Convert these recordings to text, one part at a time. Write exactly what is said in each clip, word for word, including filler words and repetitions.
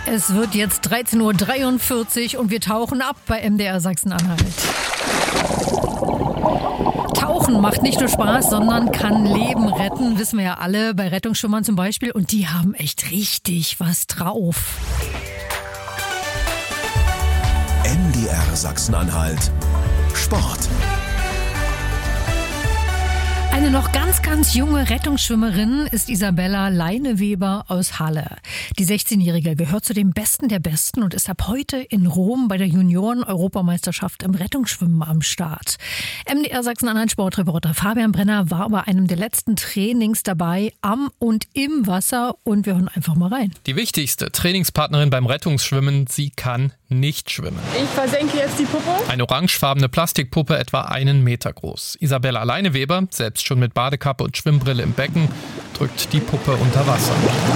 Es wird jetzt dreizehn Uhr dreiundvierzig und wir tauchen ab bei M D R Sachsen-Anhalt. Tauchen macht nicht nur Spaß, sondern kann Leben retten, wissen wir ja alle, bei Rettungsschwimmern zum Beispiel. Und die haben echt richtig was drauf. M D R Sachsen-Anhalt Sport. Eine noch ganz, ganz junge Rettungsschwimmerin ist Isabella Leineweber aus Halle. Die sechzehnjährige gehört zu den Besten der Besten und ist ab heute in Rom bei der Junioren-Europameisterschaft im Rettungsschwimmen am Start. M D R Sachsen-Anhalt Sportreporter Fabian Brenner war bei einem der letzten Trainings dabei, am und im Wasser, und wir hören einfach mal rein. Die wichtigste Trainingspartnerin beim Rettungsschwimmen, sie kann nicht schwimmen. Ich versenke jetzt die Puppe. Eine orangefarbene Plastikpuppe, etwa einen Meter groß. Isabella Leineweber, selbst schon mit Badekappe und Schwimmbrille im Becken, drückt die Puppe unter Wasser.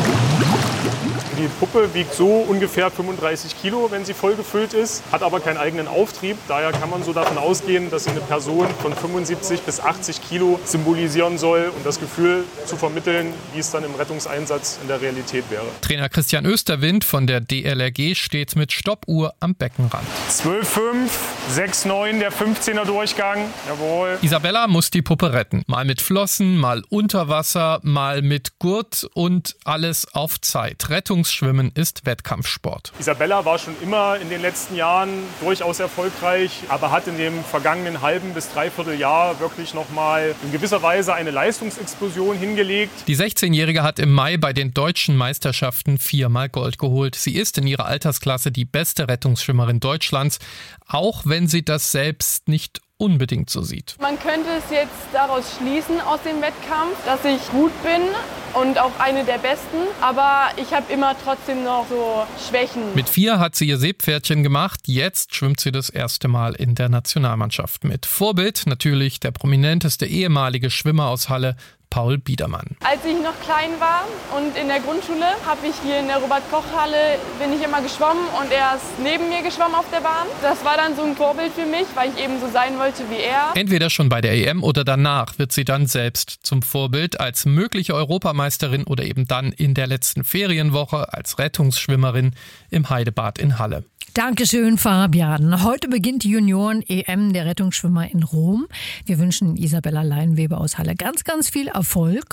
Die Puppe wiegt so ungefähr fünfunddreißig Kilo, wenn sie voll gefüllt ist, hat aber keinen eigenen Auftrieb. Daher kann man so davon ausgehen, dass sie eine Person von fünfundsiebzig bis achtzig Kilo symbolisieren soll und das Gefühl zu vermitteln, wie es dann im Rettungseinsatz in der Realität wäre. Trainer Christian Österwind von der D L R G steht mit Stoppuhr am Beckenrand. zwölf fünf, sechs neun, der fünfzehner Durchgang. Jawohl. Isabella muss die Puppe retten. Mal mit Flossen, mal unter Wasser, mal mit Gurt und alles auf Zeit. Rettungs Schwimmen ist Wettkampfsport. Isabella war schon immer in den letzten Jahren durchaus erfolgreich, aber hat in dem vergangenen halben bis dreiviertel Jahr wirklich nochmal in gewisser Weise eine Leistungsexplosion hingelegt. Die sechzehnjährige hat im Mai bei den deutschen Meisterschaften viermal Gold geholt. Sie ist in ihrer Altersklasse die beste Rettungsschwimmerin Deutschlands, auch wenn sie das selbst nicht unbedingt so sieht. Man könnte es jetzt daraus schließen aus dem Wettkampf, dass ich gut bin und auch eine der Besten, aber ich habe immer trotzdem noch so Schwächen. Mit vier hat sie ihr Seepferdchen gemacht, jetzt schwimmt sie das erste Mal in der Nationalmannschaft mit. Vorbild natürlich der prominenteste ehemalige Schwimmer aus Halle, Paul Biedermann. Als ich noch klein war und in der Grundschule, habe ich hier in der Robert-Koch-Halle, bin ich immer geschwommen und er ist neben mir geschwommen auf der Bahn. Das war dann so ein Vorbild für mich, weil ich eben so sein wollte wie er. Entweder schon bei der E M oder danach wird sie dann selbst zum Vorbild als mögliche Europameisterin oder eben dann in der letzten Ferienwoche als Rettungsschwimmerin im Heidebad in Halle. Dankeschön, Fabian. Heute beginnt die Junioren-E M der Rettungsschwimmer in Rom. Wir wünschen Isabella Leineweber aus Halle ganz, ganz viel Erfolg.